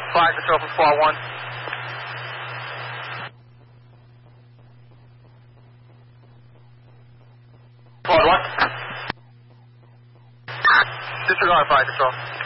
Fire control for Squad 1. Squad 1. Disregard fire control.